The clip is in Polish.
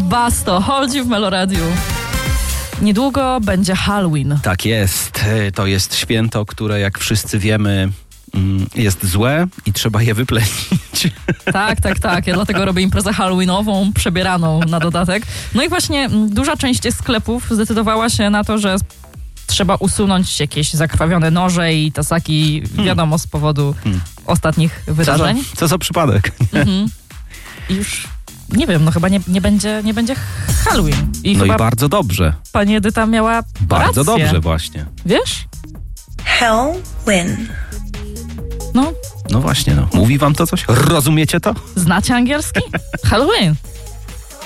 Basto, Hold You w Meloradiu. Niedługo będzie Halloween. Tak jest. To jest święto, które jak wszyscy wiemy jest złe i trzeba je wyplenić. Tak. Ja dlatego robię imprezę halloweenową, przebieraną na dodatek. No i właśnie duża część sklepów zdecydowała się na to, że trzeba usunąć jakieś zakrwawione noże i tasaki, wiadomo, z powodu ostatnich wydarzeń. Co za przypadek. I już nie wiem, chyba nie będzie Halloween. No i bardzo dobrze. Pani Edyta miała Bardzo rację. dobrze właśnie. Wiesz? Halloween. No. No właśnie, Mówi wam to coś? Rozumiecie to? Znacie angielski? Halloween.